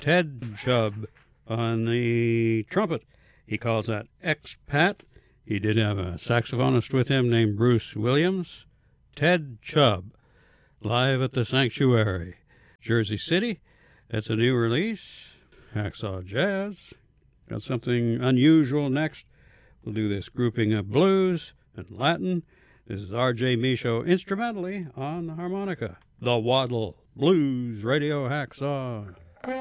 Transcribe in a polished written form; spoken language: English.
Ted Chubb on the trumpet. He calls that expat. He did have a saxophonist with him named Bruce Williams. Ted Chubb, live at the Sanctuary, Jersey City. That's a new release. Hacksaw Jazz. Got something unusual next. We'll do this grouping of blues and Latin. This is R.J. Michaud instrumentally on the harmonica. The Waddle Blues Radio Hacksaw.